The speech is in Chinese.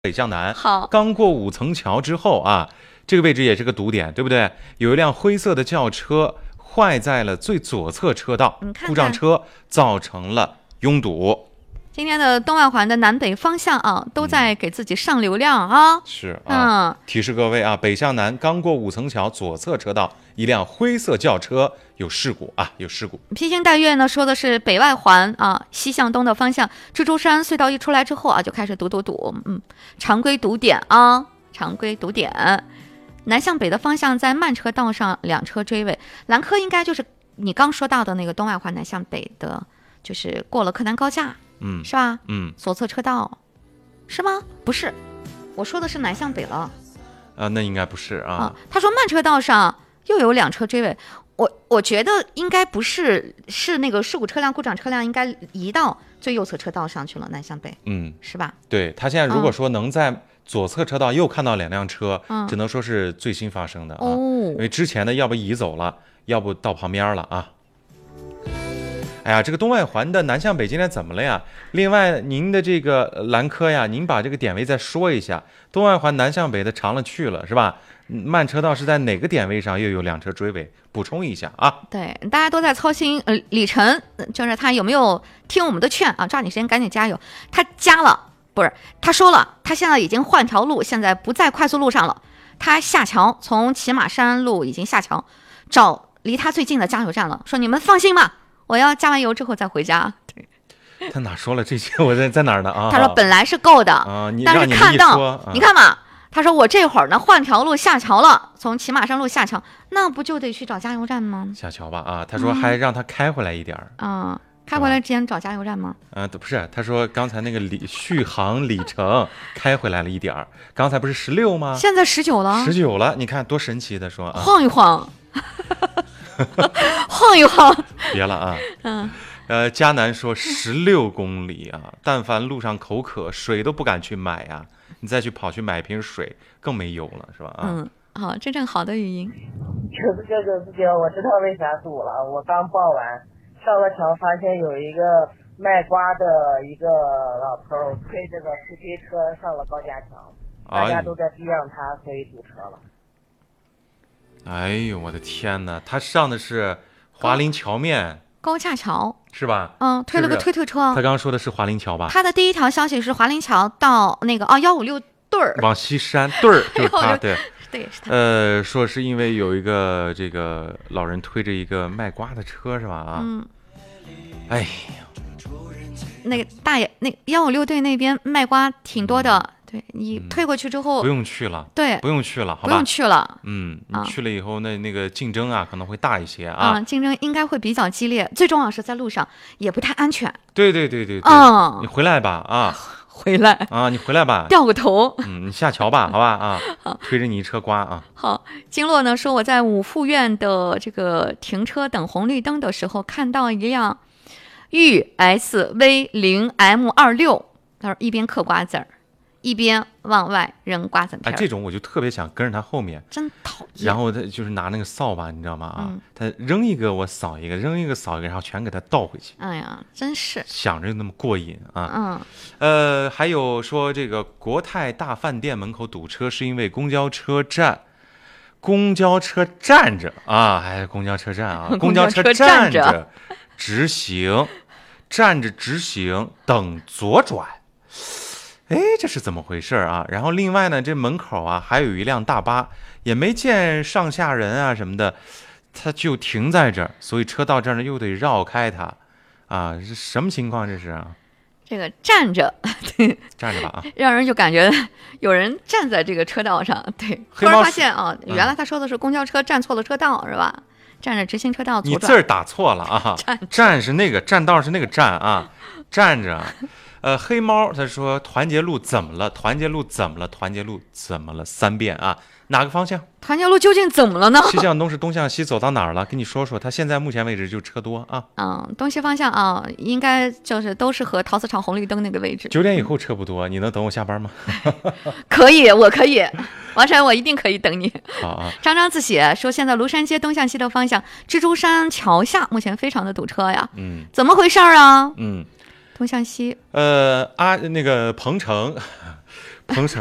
北向南。 好， 刚过5层桥之后啊，这个位置也是个堵点，对不对？有一辆灰色的轿车坏在了最左侧车道，故障车造成了拥堵。 今天的东外环的南北方向啊，都在给自己上流量啊。 是啊，提示各位啊，北向南刚过5层桥左侧车道，一辆灰色轿车有事故啊，有事故。 披星戴月呢说的是北外环啊，西向东的方向，蜘蛛山隧道一出来之后啊，就开始堵，常规堵点啊，常规堵点。南向北的方向在慢车道上2车追尾，兰科应该就是你刚说到的那个东外环南向北的，就是过了柯南高架。是吧？左侧车道，是吗？不是，我说的是南向北了。 那应该不是啊。 他说慢车道上又有2车追尾，我觉得应该不是，是那个事故车辆、故障车辆应该移到最右侧车道上去了，南向北。是吧？ 对，他现在如果说能在左侧车道又看到2辆车，只能说是最新发生的啊。因为之前的要不移走了，要不到旁边了啊。哎呀，这个东外环的南向北今天怎么了呀？另外，您的这个兰科呀，您把这个点位再说一下。东外环南向北的长了去了，是吧？慢车道是在哪个点位上又有2车追尾？补充一下啊。 对，大家都在操心。李晨就是他有没有听我们的劝啊？抓紧时间赶紧加油。他加了，不是他说了，他现在已经换条路，现在不在快速路上了。他下桥，从骑马山路已经下桥，找离他最近的加油站了。说你们放心吧。我要加完油之后再回家。对， 他哪说了这些？我在哪儿呢啊？ 他说本来是够的啊， 但是看到你看嘛，他说我这会儿呢换条路下桥了，从骑马山路下桥，那不就得去找加油站吗？ 下桥吧啊，他说还让他开回来一点开回来之前找加油站吗？ 不是，他说刚才那个续航里程开回来了一点儿，刚才不是16吗？ 现在19了 ，19了，你看多神奇的说啊， 晃一晃。晃一晃， 别了啊！迦南说16公里啊，但凡路上口渴，水都不敢去买啊，你再去跑去买一瓶水，更没油了，是吧？ 好，真正好的语音。 94949，我知道为啥堵了。我刚报完，上了桥，发现有一个卖瓜的一个老头推这个四驱车上了高架桥，大家都在避让他，所以堵车了。 哎呦我的天哪，他上的是华林桥面高架桥是吧？ 推了个推车。 他刚刚说的是华林桥吧？ 他的第一条消息是华林桥到那个156对儿往西山对儿就是他对对是他。 说是因为有一个这个老人推着一个卖瓜的车是吧？哎呀， 那个大爷，那156对那边卖瓜挺多的。对你推过去之后， 不用去了， 对， 不用去了，好吧， 不用去了， 你去了以后，那个竞争啊可能会大一些啊， 竞争应该会比较激烈，最重要是在路上也不太安全。 对，你回来吧啊， 回来啊，你回来吧， 掉个头， 你下桥吧，好吧啊，推着你一车瓜啊。 好，金洛呢说我在五附院的这个停车等红绿灯的时候，看到一辆豫 SV0M26，他说一边嗑瓜子儿。一边往外扔瓜子片， 这种我就特别想跟着他后面， 真讨厌。 然后他就是拿那个扫把，你知道吗？他扔一个我扫一个，扔一个扫一个，然后全给他倒回去。 哎呀，真是想着那么过瘾啊！还有说这个国泰大饭店门口堵车是因为公交车站着啊，还是公交车站啊？公交车站着直行，站着直行等左转。这是怎么回事啊？然后另外呢，这门口啊还有一辆大巴，也没见上下人啊什么的，他就停在这儿，所以车到这儿呢又得绕开它，啊，是什么情况这是啊？ 这个站着， 站着吧啊， 让人就感觉有人站在这个车道上，对，突然发现啊，原来他说的是公交车站错了车道是吧？站着直行车道左转， 你字儿打错了啊，站是那个站道是那个站啊，站着。黑猫他说团结路怎么了？团结路怎么了？3遍啊！哪个方向？ 团结路究竟怎么了呢？ 西向东是东向西，走到哪儿了？跟你说说。他现在目前为止就车多啊。 东西方向啊，应该就是都是和陶瓷厂红绿灯那个位置。 9点以后车不多，你能等我下班吗？ 可以，我可以。王晨，我一定可以等你。 好啊。 张张自写说，现在庐山街东向西的方向，蜘蛛山桥下目前非常的堵车呀。怎么回事啊？东向西， 那个鹏程彭